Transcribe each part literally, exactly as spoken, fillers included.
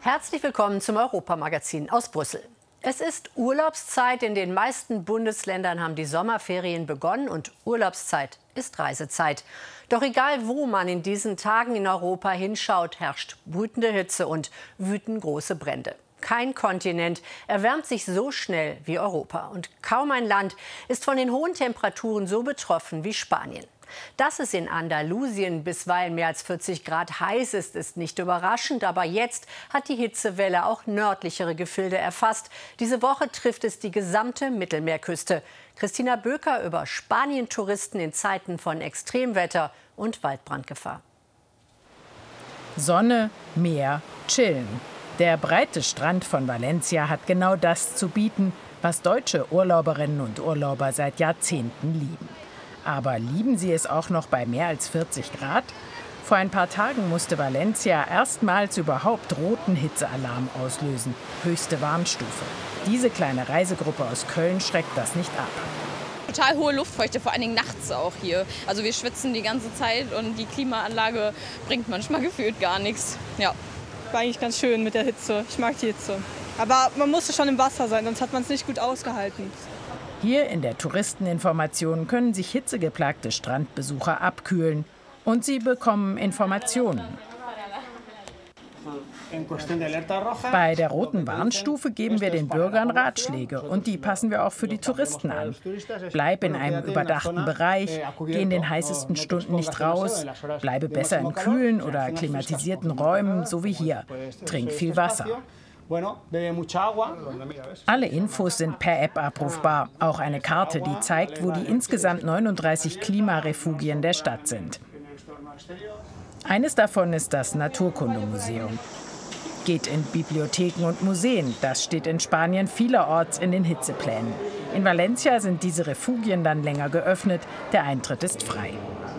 Herzlich willkommen zum Europamagazin aus Brüssel. Es ist Urlaubszeit. In den meisten Bundesländern haben die Sommerferien begonnen und Urlaubszeit ist Reisezeit. Doch egal, wo man in diesen Tagen in Europa hinschaut, herrscht brütende Hitze und wüten große Brände. Kein Kontinent erwärmt sich so schnell wie Europa. Und kaum ein Land ist von den hohen Temperaturen so betroffen wie Spanien. Dass es in Andalusien bisweilen mehr als vierzig Grad heiß ist, ist nicht überraschend. Aber jetzt hat die Hitzewelle auch nördlichere Gefilde erfasst. Diese Woche trifft es die gesamte Mittelmeerküste. Christina Böker über Spanien-Touristen in Zeiten von Extremwetter und Waldbrandgefahr. Sonne, Meer, Chillen. Der breite Strand von Valencia hat genau das zu bieten, was deutsche Urlauberinnen und Urlauber seit Jahrzehnten lieben. Aber lieben sie es auch noch bei mehr als vierzig Grad? Vor ein paar Tagen musste Valencia erstmals überhaupt roten Hitzealarm auslösen. Höchste Warnstufe. Diese kleine Reisegruppe aus Köln schreckt das nicht ab. Total hohe Luftfeuchte, vor allen Dingen nachts auch hier. Also wir schwitzen die ganze Zeit und die Klimaanlage bringt manchmal gefühlt gar nichts. Ja. War eigentlich ganz schön mit der Hitze. Ich mag die Hitze. Aber man musste schon im Wasser sein, sonst hat man es nicht gut ausgehalten. Hier in der Touristeninformation können sich hitzegeplagte Strandbesucher abkühlen. Und sie bekommen Informationen. Bei der roten Warnstufe geben wir den Bürgern Ratschläge. Und die passen wir auch für die Touristen an. Bleib in einem überdachten Bereich, geh in den heißesten Stunden nicht raus, bleibe besser in kühlen oder klimatisierten Räumen, so wie hier. Trink viel Wasser. Alle Infos sind per App abrufbar. Auch eine Karte, die zeigt, wo die insgesamt neununddreißig Klimarefugien der Stadt sind. Eines davon ist das Naturkundemuseum. Geht in Bibliotheken und Museen. Das steht in Spanien vielerorts in den Hitzeplänen. In Valencia sind diese Refugien dann länger geöffnet. Der Eintritt ist frei.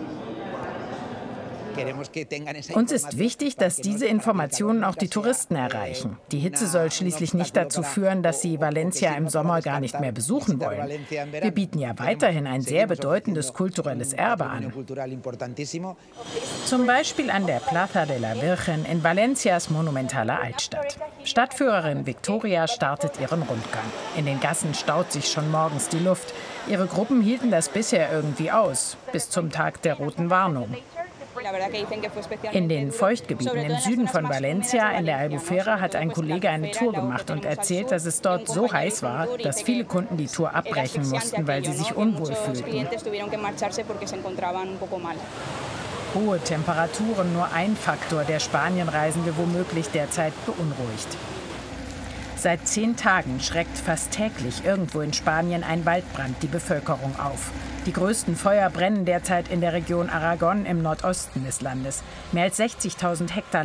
Uns ist wichtig, dass diese Informationen auch die Touristen erreichen. Die Hitze soll schließlich nicht dazu führen, dass sie Valencia im Sommer gar nicht mehr besuchen wollen. Wir bieten ja weiterhin ein sehr bedeutendes kulturelles Erbe an. Zum Beispiel an der Plaza de la Virgen in Valencias monumentaler Altstadt. Stadtführerin Victoria startet ihren Rundgang. In den Gassen staut sich schon morgens die Luft. Ihre Gruppen hielten das bisher irgendwie aus, bis zum Tag der roten Warnung. In den Feuchtgebieten im Süden von Valencia, in der Albufera, hat ein Kollege eine Tour gemacht und erzählt, dass es dort so heiß war, dass viele Kunden die Tour abbrechen mussten, weil sie sich unwohl fühlten. Hohe Temperaturen, nur ein Faktor, der Spanienreisende womöglich derzeit beunruhigt. Seit zehn Tagen schreckt fast täglich irgendwo in Spanien ein Waldbrand die Bevölkerung auf. Die größten Feuer brennen derzeit in der Region Aragon im Nordosten des Landes. Mehr als sechzigtausend Hektar